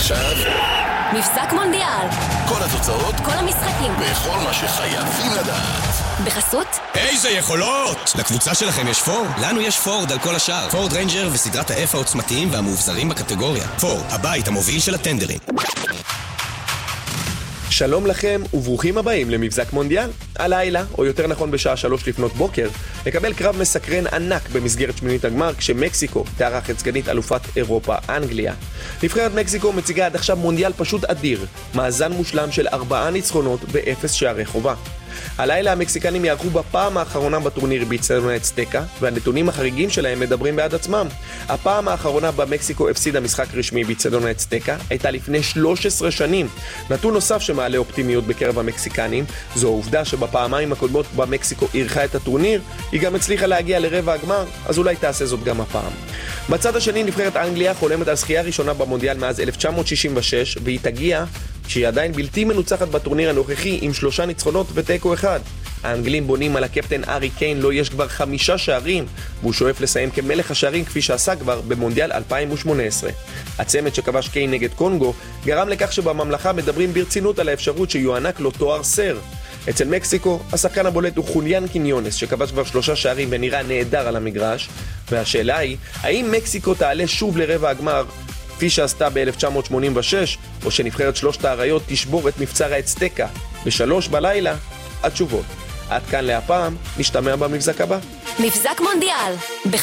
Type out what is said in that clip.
ועכשיו מבזק מונדיאל. כל התוצאות, כל המשחקים. וכל מה שחייבים לדעת. בחסות? איזה יכולות! לקבוצה שלכם יש פורד? לנו יש פורד על כל השאר. פורד ריינג'ר וסדרת ה-F העוצמתיים והמאובזרים בקטגוריה. פורד, הבית המוביל של הטנדרים. שלום לכם וברוכים הבאים למבזק מונדיאל. הלילה, או יותר נכון בשעה 3 לפנות בוקר, נקבל קרב מסקרן ענק במסגרת שמינית הגמר כשמקסיקו תארח את סגנית אלופת אירופה, אנגליה. נבחרת מקסיקו מציגה עד עכשיו מונדיאל פשוט אדיר, מאזן מושלם של 4 ניצחונות ו0 שערי חובה. הלילה המקסיקנים יערכו בפעם האחרונה בטורניר באצטדיון האצטקה, והנתונים החריגים שלהם מדברים בעד עצמם. הפעם האחרונה במקסיקו הפסידה משחק רשמי באצטדיון האצטקה הייתה לפני 13 שנים. נתון נוסף שמעלה אופטימיות בקרב המקסיקנים זו העובדה שבפעמיים הקודמות במקסיקו אירחה את הטורניר, היא גם הצליחה להגיע לרבע הגמר, אז אולי תעשה זאת גם הפעם. בצד השני נבחרת אנגליה חולמת על זכייה ראשונה במונדיאל מאז 1966, והיא תגיע שהיא עדיין בלתי מנוצחת בטורניר הנוכחי עם 3 ניצחונות ותיקו 1. האנגלים בונים על הקפטן ארי קיין לו יש כבר 5 שערים, והוא שואף לסיים כמלך השערים כפי שעשה כבר במונדיאל 2018. הצמד שכבש קיין נגד קונגו גרם לכך שבממלכה מדברים ברצינות על האפשרות שיוענק לו תואר סר. אצל מקסיקו השחקן הבולט הוא חוליאן קיניונס שכבש כבר 3 שערים ונראה נהדר על המגרש, והשאלה היא האם מקסיקו תעלה שוב לרבע הגמר כפי שעשתה ב-1986, או שנבחרת 3 האריות תשבור את מבצר האצטקה ב-3 בלילה. התשובות עד כאן להפעם, נשתמע במבזק הבא. מבזק מונדיאל.